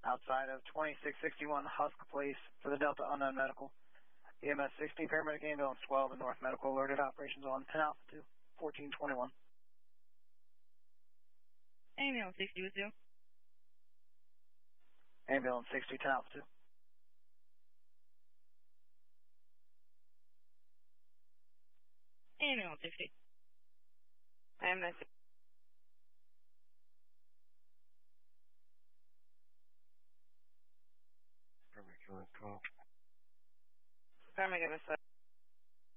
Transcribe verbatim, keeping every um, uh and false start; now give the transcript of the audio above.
outside of twenty-six sixty-one Husk Place for the Delta Unknown Medical. E M S sixty, paramedic ambulance twelve, and North Medical alerted operations on ten Alpha two, fourteen twenty-one. Ambulance sixty with you. Ambulance sixty, ten Alpha two. Ambulance sixty. Ambulance sixty. Paramedic call. Paramedic